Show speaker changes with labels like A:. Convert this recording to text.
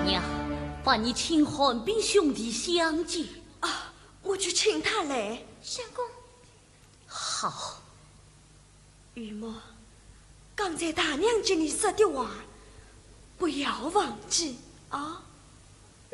A: 娘把你请汉兵兄弟相见。
B: 啊，我去请他来。
C: 相公。
A: 好。
B: 玉墨，刚才大娘接你说的话，不要忘记啊。